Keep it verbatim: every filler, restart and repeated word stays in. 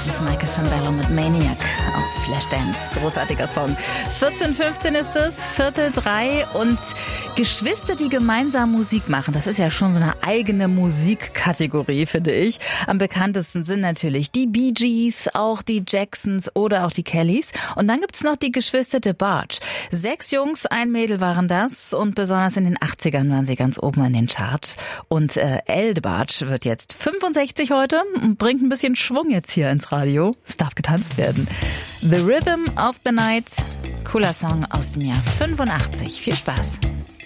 ist Michael Sambello mit Maniac aus Flashdance. Großartiger Song. vierzehn fünfzehn ist es, Viertel drei und Geschwister, die gemeinsam Musik machen. Das ist ja schon so eine eigene Musikkategorie, finde ich. Am bekanntesten sind natürlich die Bee Gees, auch die Jacksons oder auch die Kellys. Und dann gibt's noch die Geschwister DeBarge. Sechs Jungs, ein Mädel waren das und besonders in den achtzigern waren sie ganz oben in den Charts. Und äh, Elle DeBarge wird jetzt fünfundsechzig heute und bringt ein bisschen Schwung jetzt hier ins Radio. Es darf getanzt werden. The Rhythm of the Night, cooler Song aus dem Jahr fünfundachtzig. Viel Spaß.